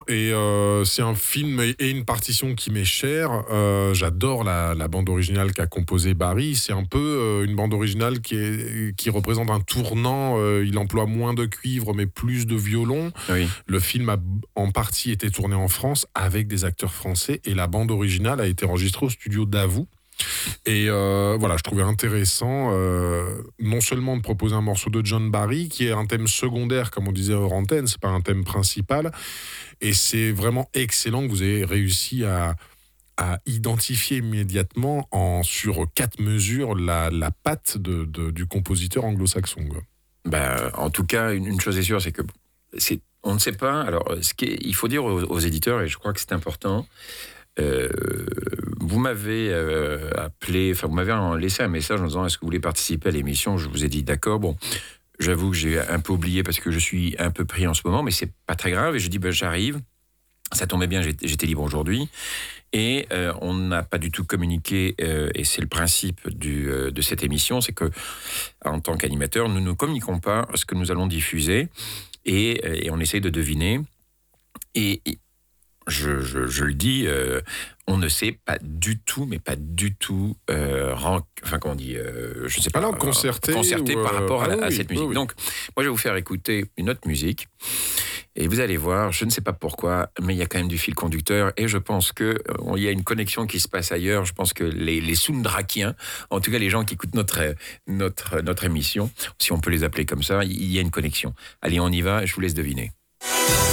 Et c'est un film et une partition qui m'est chère. J'adore la bande originale qu'a composée Barry. C'est un peu une bande originale qui représente un tournant. Il emploie moins de cuivre, mais plus de violon. Oui. Le film a en partie été tourné en France avec des acteurs français. Et la bande originale a été enregistrée au studio Davout. Et voilà, je trouvais intéressant non seulement de proposer un morceau de John Barry, qui est un thème secondaire, comme on disait hors antenne, c'est pas un thème principal, et c'est vraiment excellent que vous ayez réussi à identifier immédiatement sur 4 mesures la patte du compositeur anglo-saxon. En tout cas, une chose est sûre, c'est que on ne sait pas. Alors, il faut dire aux éditeurs, et je crois que c'est important. Vous m'avez appelé, vous m'avez laissé un message en disant est-ce que vous voulez participer à l'émission. Je vous ai dit d'accord. Bon, j'avoue que j'ai un peu oublié parce que je suis un peu pris en ce moment, mais c'est pas très grave. Et je dis j'arrive. Ça tombait bien, j'étais libre aujourd'hui. Et on n'a pas du tout communiqué, et c'est le principe de cette émission, c'est que en tant qu'animateur, nous ne communiquons pas ce que nous allons diffuser et on essaye de deviner. Et je le dis, on ne sait pas du tout, mais pas du tout, comment on dit, je ne sais pas, concerté par rapport à cette musique. Oui. Donc, moi, je vais vous faire écouter une autre musique. Et vous allez voir, je ne sais pas pourquoi, mais il y a quand même du fil conducteur. Et je pense qu'il y a une connexion qui se passe ailleurs. Je pense que les Soundrakiens, en tout cas les gens qui écoutent notre émission, si on peut les appeler comme ça, il y a une connexion. Allez, on y va, je vous laisse deviner.